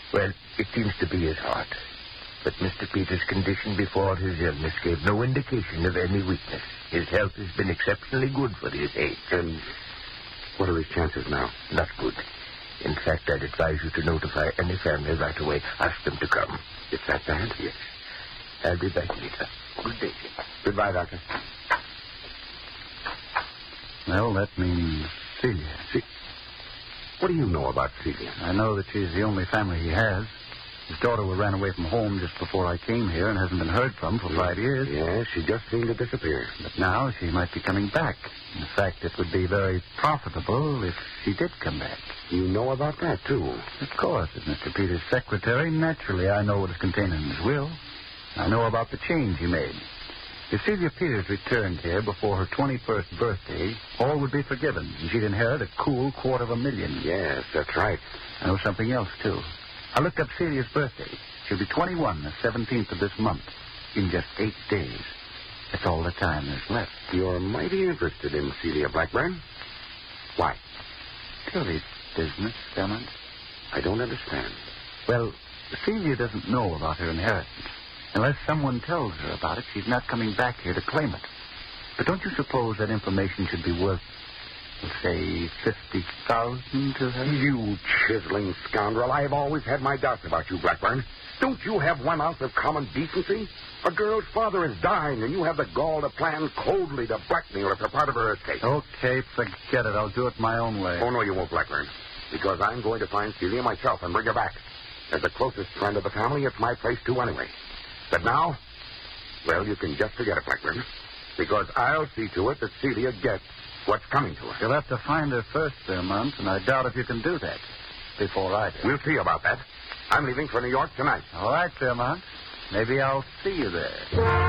Well, it seems to be his heart. But Mr. Peters' condition before his illness gave no indication of any weakness. His health has been exceptionally good for his age. And what are his chances now? Not good. In fact, I'd advise you to notify any family right away. Ask them to come. It's that bad? Yes. I'll be back later. Good day. Goodbye, Doctor. Well, that means Celia. What do you know about Celia? I know that she's the only family he has. His daughter ran away from home just before I came here and hasn't been heard from for 5 years. Yes, she just seemed to disappear. But now she might be coming back. In fact, it would be very profitable if she did come back. You know about that, too? Of course, as Mr. Peters' secretary, naturally I know what is contained in his will. I know about the change he made. If Celia Peters returned here before her 21st birthday, all would be forgiven, and she'd inherit a cool $250,000. Yes, that's right. I know something else, too. I looked up Celia's birthday. She'll be 21 the 17th of this month, in just 8 days. That's all the time there's left. You're mighty interested in Celia Blackburn. Why? Purely business, Belmont. I don't understand. Well, Celia doesn't know about her inheritance. Unless someone tells her about it, she's not coming back here to claim it. But don't you suppose that information should be worth, let's say, $50,000 to her? You chiseling scoundrel. I've always had my doubts about you, Blackburn. Don't you have 1 ounce of common decency? A girl's father is dying, and you have the gall to plan coldly to blackmail her for part of her estate. Okay, forget it. I'll do it my own way. Oh, no, you won't, Blackburn. Because I'm going to find Celia myself and bring her back. As the closest friend of the family, it's my place too anyway. But now, well, you can just forget it, Blackburn. Because I'll see to it that Celia gets what's coming to her. You'll have to find her first, Fairmont, and I doubt if you can do that before I do. We'll see about that. I'm leaving for New York tonight. All right, Fairmont. Maybe I'll see you there.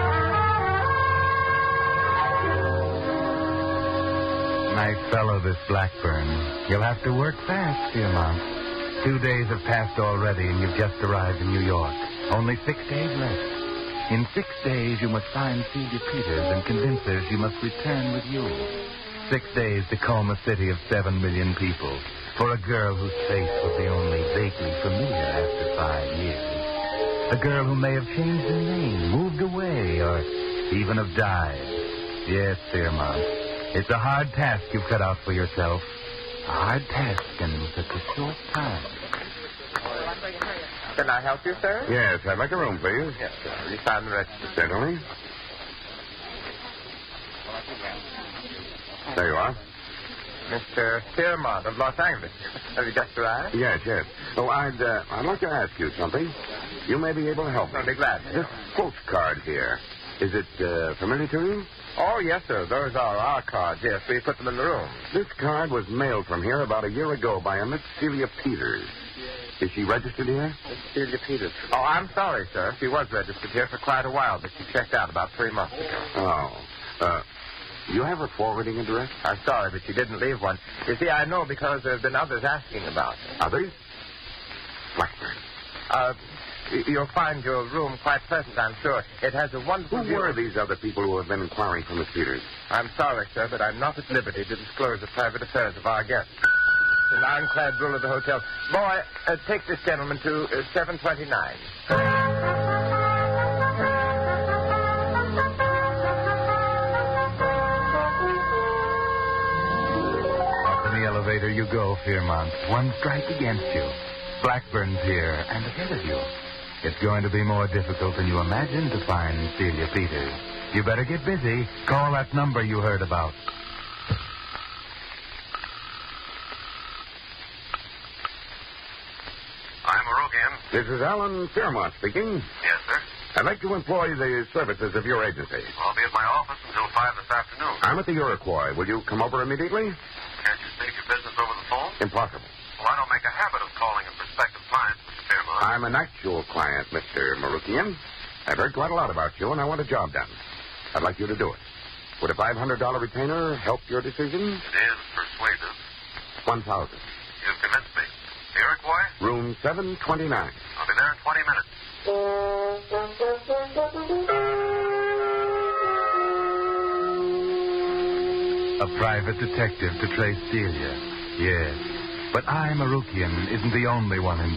Nice fellow, this Blackburn. You'll have to work fast, Fairmont. 2 days have passed already, and you've just arrived in New York. Only 6 days left. In 6 days, you must find Celia Peters and convince her she must return with you. 6 days to comb a city of 7 million people for a girl whose face will be only vaguely familiar after 5 years. A girl who may have changed her name, moved away, or even have died. Yes, Fairmont, it's a hard task you've cut out for yourself. A hard task in such a short time. Can I help you, sir? Yes, I'd like a room, please. Yes, sir. Will you sign the register? Certainly. There you are. Mr. Fairmont of Los Angeles. Have you just arrived? Yes. Oh, I'd like to ask you something. You may be able to help me. I'll be glad to. This postcard here, is it familiar to you? Oh, yes, sir. Those are our cards. Yes, we put them in the room. This card was mailed from here about a year ago by a Miss Celia Peters. Is she registered here? Miss Celia Peters. Oh, I'm sorry, sir. She was registered here for quite a while, but she checked out about 3 months ago. Oh. You have her forwarding address? I'm sorry, but she didn't leave one. You see, I know because there have been others asking about her. Others? Blackburn. You'll find your room quite pleasant, I'm sure. It has a wonderful Who were these other people who have been inquiring for Miss Peters? I'm sorry, sir, but I'm not at liberty to disclose the private affairs of our guests. The ironclad rule of the hotel. Boy, take this gentleman to 729. Up in the elevator you go, Fairmont. One strike against you. Blackburn's here and ahead of you. It's going to be more difficult than you imagined to find Celia Peters. You better get busy. Call that number you heard about. I'm Marokian. This is Alan Fairmont speaking. Yes, sir. I'd like to employ the services of your agency. I'll be at my office until 5 this afternoon. I'm at the Iroquois. Will you come over immediately? Can't you state your business over the phone? Impossible. Well, I don't make a habit of calling a prospective client, Mr. Fairmont. I'm an actual client, Mr. Marokian. I've heard quite a lot about you, and I want a job done. I'd like you to do it. Would a $500 retainer help your decision? It is persuasive. 1,000. You've convinced me. Iroquois? Room 729. I'll be there in 20 minutes. A private detective to trace Celia. Yes. But I, Marokian, isn't the only one in